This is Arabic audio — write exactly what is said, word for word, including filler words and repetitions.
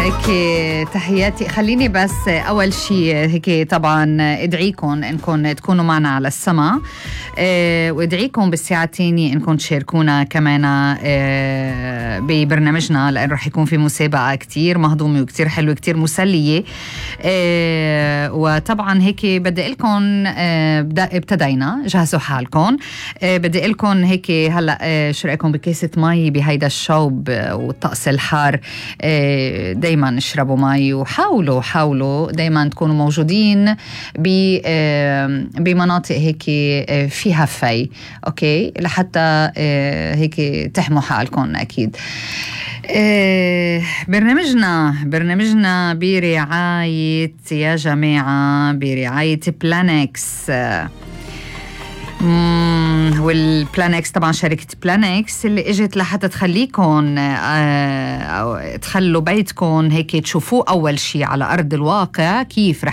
هيك تحياتي. خليني بس أول شيء هيك طبعا أدعيكم إنكم تكونوا معنا على السما، أه وأدعيكم بالساعة الثانية إنكم تشاركونا كمان أه ببرنامجنا، لأن رح يكون في مسابقة كتير مهضومة وكتير حلوة كتير مسلية. أه وطبعا هيك بدي لكم أه ابتدينا جهزوا حالكم. أه بدي لكم هيك هلا أه شو رأيكم بكاسة مي بهيدا الشوب والطقس الحار؟ أه دايما اشربوا مي، وحاولوا حاولوا دايما تكونوا موجودين بمناطق هيك فيها في اوكي لحتى هيك تحموا حالكم. اكيد برنامجنا برنامجنا برعاية يا جماعة برعاية بلانكس. مم والبلانكس طبعا شركة بلانكس اللي اجت لحتى تخليكم آه تخلوا بيتكم هيك تشوفوه أول شيء على أرض الواقع كيف رح